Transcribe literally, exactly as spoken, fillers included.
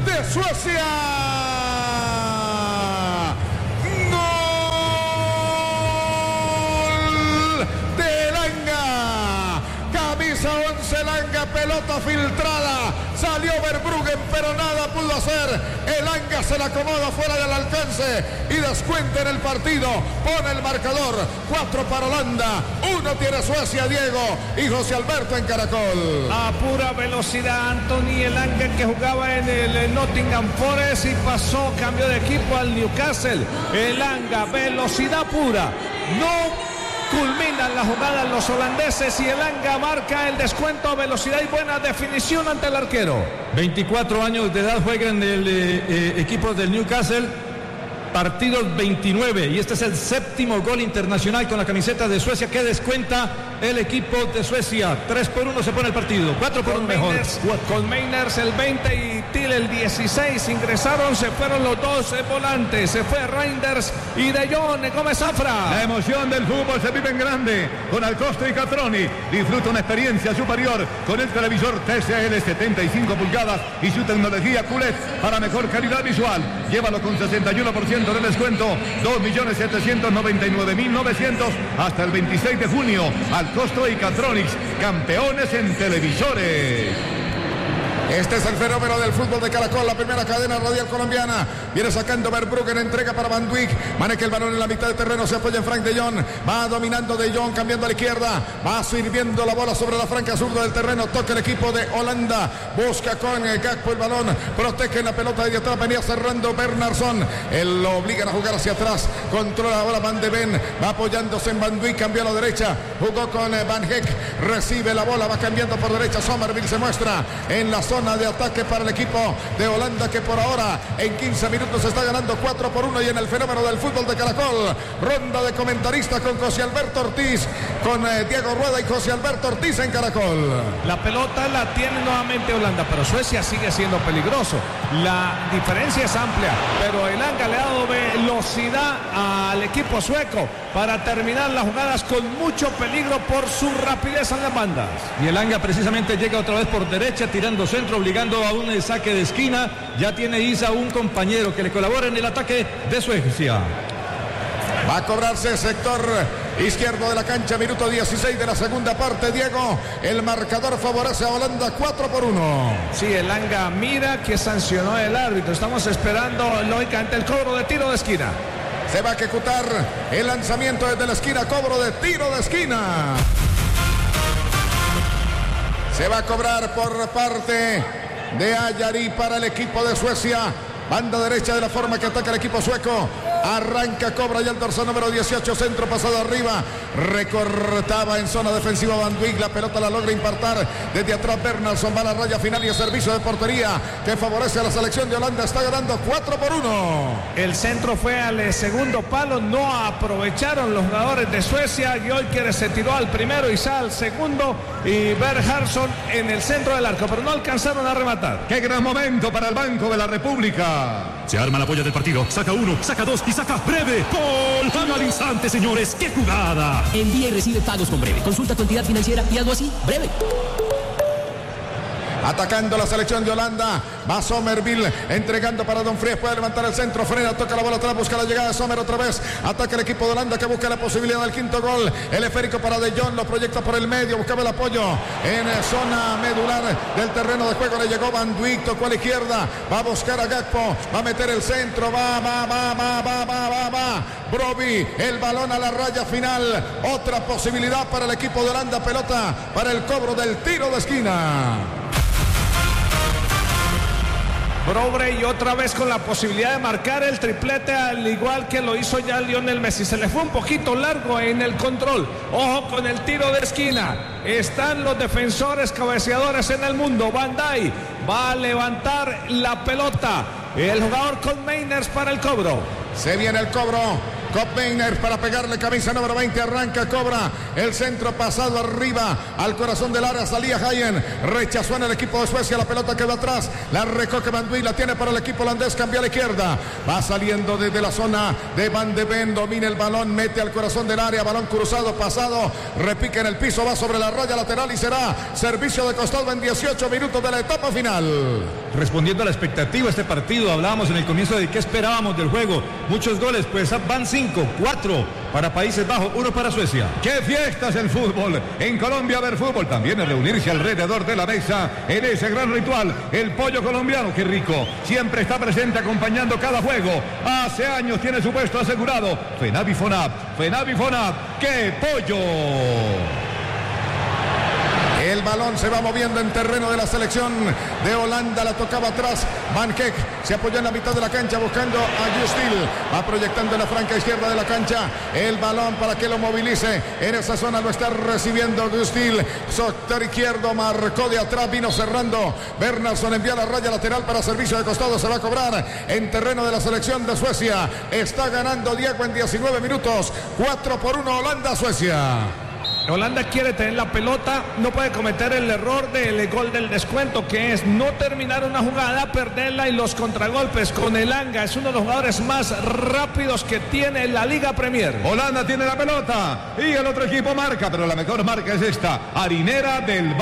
de Suecia. Gol de Elanga. Camisa once, Elanga, pelota filtrada. Salió Verbruggen, pero nada pudo hacer. Elanga se la acomoda fuera del alcance y descuenta en el partido. Pone el marcador. Cuatro para Holanda. Uno tiene Suecia, Diego y José Alberto en Caracol. A pura velocidad, Anthony Elanga, que jugaba en el Nottingham Forest y pasó, cambió de equipo al Newcastle. Elanga, velocidad pura. No culminan la jugada los holandeses y Elanga marca el descuento, velocidad y buena definición ante el arquero. veinticuatro años de edad, juega en el eh, eh, equipo del Newcastle, partidos veintinueve, y este es el séptimo gol internacional con la camiseta de Suecia que descuenta el equipo de Suecia. tres por uno se pone el partido, cuatro por uno mejor. Con Meiners el veinte y Thiel el dieciséis ingresaron, se fueron los dos volantes, se fue Reinders y De Jong, Gómez Zafra. La emoción del fútbol se vive en grande con Alcosta y Catroni. Disfruta una experiencia superior con el televisor T C L setenta y cinco pulgadas y su tecnología Q L E D para mejor calidad visual. Llévalo con sesenta y uno por ciento de descuento, dos millones setecientos noventa y nueve mil novecientos hasta el veintiséis de junio. Alcosto y Catronics, campeones en televisores. Este es el fenómeno del fútbol de Caracol, la primera cadena radial colombiana. Viene sacando Verbruggen, entrega para Van Dijk. Maneja el balón en la mitad de terreno, se apoya en Frank de Jong. Va dominando de Jong, cambiando a la izquierda. Va sirviendo la bola sobre la franca zurda del terreno. Toca el equipo de Holanda. Busca con el Gakpo el balón. Protege la pelota de atrás. Venía cerrando Bernardsson. Él lo obligan a jugar hacia atrás. Controla ahora Van de Ven. Va apoyándose en Van Dijk. Cambió a la derecha. Jugó con Van Heck. Recibe la bola. Va cambiando por derecha. Somerville se muestra en la zona de ataque para el equipo de Holanda, que por ahora en quince minutos está ganando cuatro por uno. Y en el fenómeno del fútbol de Caracol, ronda de comentaristas con José Alberto Ortiz, con eh, Diego Rueda y José Alberto Ortiz en Caracol. La pelota la tiene nuevamente Holanda, pero Suecia sigue siendo peligroso. La diferencia es amplia, pero Elanga le ha dado velocidad al equipo sueco para terminar las jugadas con mucho peligro por su rapidez en las bandas. Y Elanga precisamente llega otra vez por derecha, tirando centro, obligando a un saque de esquina. Ya tiene Isa un compañero que le colabora en el ataque de Suecia. Va a cobrarse sector izquierdo de la cancha, minuto dieciséis de la segunda parte, Diego. El marcador favorece a Holanda, cuatro por uno. Sí, Elanga mira que sancionó el árbitro. Estamos esperando, lógicamente, el cobro de tiro de esquina. Se va a ejecutar el lanzamiento desde la esquina, cobro de tiro de esquina. Se va a cobrar por parte de Ayari para el equipo de Suecia. Banda derecha de la forma que ataca el equipo sueco. Arranca, cobra ya el dorsal número dieciocho, centro pasado arriba. Recortaba en zona defensiva Van Dijk. La pelota la logra impartar desde atrás Bernardsson. Va a la raya final y el servicio de portería que favorece a la selección de Holanda. Está ganando cuatro por uno. El centro fue al segundo palo. No aprovecharon los jugadores de Suecia. Gjolker se tiró al primero y sale al segundo. Y Bernardsson en el centro del arco, pero no alcanzaron a rematar. ¡Qué gran momento para el Banco de la República! Se arma la polla del partido. Saca uno, saca dos y saca Breve. ¡Gol! Finalizante, señores. ¡Qué jugada! Envía y recibe pagos con Breve. Consulta tu entidad financiera y algo así. Breve. Atacando la selección de Holanda. Va Somerville entregando para Dumfries. Puede levantar el centro. Frena, toca la bola atrás. Busca la llegada de Sommer otra vez. Ataca el equipo de Holanda que busca la posibilidad del quinto gol. El esférico para De Jong. Lo proyecta por el medio. Buscaba el apoyo en zona medular del terreno de juego. Le llegó Van Dijk. Tocó a la izquierda. Va a buscar a Gakpo. Va a meter el centro. Va, va, va, va, va, va, va, va. Brobbey. El balón a la raya final. Otra posibilidad para el equipo de Holanda. Pelota para el cobro del tiro de esquina. Brobbey otra vez con la posibilidad de marcar el triplete, al igual que lo hizo ya Lionel Messi. Se le fue un poquito largo en el control. Ojo con el tiro de esquina. Están los defensores cabeceadores en el mundo. Van Dijk va a levantar la pelota. El jugador con Meiners para el cobro. Se viene el cobro Kopmeiner para pegarle, camisa número veinte, arranca, cobra el centro pasado arriba al corazón del área, salía Hayen, rechazó en el equipo de Suecia, la pelota quedó atrás, la recoge Van Dijk, la tiene para el equipo holandés, cambia a la izquierda, va saliendo desde la zona de Van de Ven, domina el balón, mete al corazón del área, balón cruzado, pasado, repica en el piso, va sobre la raya lateral y será servicio de costado en dieciocho minutos de la etapa final. Respondiendo a la expectativa de este partido, hablábamos en el comienzo de qué esperábamos del juego, muchos goles, pues van cinco, cuatro para Países Bajos, uno para Suecia. ¡Qué fiestas el fútbol! En Colombia ver fútbol, también es reunirse alrededor de la mesa en ese gran ritual. El pollo colombiano, qué rico, siempre está presente acompañando cada juego. Hace años tiene su puesto asegurado. Fenavi Fonab, Fenavi Fonab, ¡qué pollo! El balón se va moviendo en terreno de la selección de Holanda, la tocaba atrás Van Heek, se apoyó en la mitad de la cancha buscando a Justil, va proyectando en la franca izquierda de la cancha el balón para que lo movilice, en esa zona lo está recibiendo Justil, sector izquierdo, marcó de atrás, vino cerrando, Bernardsson envía la raya lateral para servicio de costado, se va a cobrar en terreno de la selección de Suecia, está ganando Diego en diecinueve minutos, cuatro por uno Holanda-Suecia. Holanda quiere tener la pelota, no puede cometer el error del gol del descuento, que es no terminar una jugada, perderla y los contragolpes. Con Elanga es uno de los jugadores más rápidos que tiene la Liga Premier. Holanda tiene la pelota y el otro equipo marca, pero la mejor marca es esta, harinera del